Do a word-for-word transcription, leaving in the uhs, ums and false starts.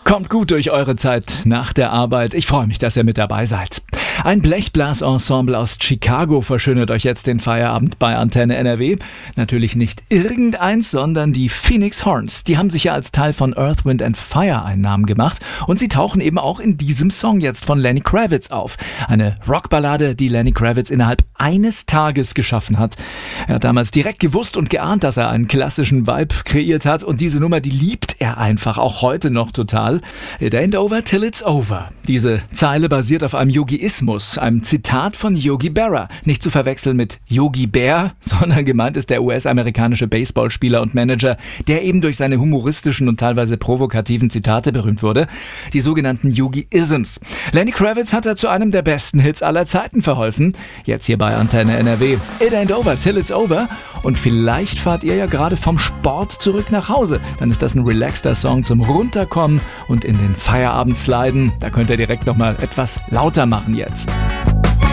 Kommt gut durch eure Zeit nach der Arbeit. Ich freue mich, dass ihr mit dabei seid. Ein Blechblasensemble aus Chicago verschönert euch jetzt den Feierabend bei Antenne N R W. Natürlich nicht irgendeins, sondern die Phoenix Horns. Die haben sich ja als Teil von Earth, Wind and Fire einen Namen gemacht und sie tauchen eben auch in diesem Song jetzt von Lenny Kravitz auf. Eine Rockballade, die Lenny Kravitz innerhalb eines Tages geschaffen hat. Er hat damals direkt gewusst und geahnt, dass er einen klassischen Vibe kreiert hat und diese Nummer, die liebt er einfach, auch heute noch total. It ain't over till it's over. Diese Zeile basiert auf einem Yogiismus, einem Zitat von Yogi Berra. Nicht zu verwechseln mit Yogi Bär, sondern gemeint ist der U S-amerikanische Baseballspieler und Manager, der eben durch seine humoristischen und teilweise provokativen Zitate berühmt wurde. Die sogenannten Yogi-Isms. Lenny Kravitz hat da zu einem der besten Hits aller Zeiten verholfen. Jetzt hier bei Antenne N R W. It ain't over till it's over. Und vielleicht fahrt ihr ja gerade vom Sport zurück nach Hause. Dann ist das ein relaxter Song zum Runterkommen und in den Feierabend sliden. Da könnt ihr direkt nochmal etwas lauter machen jetzt.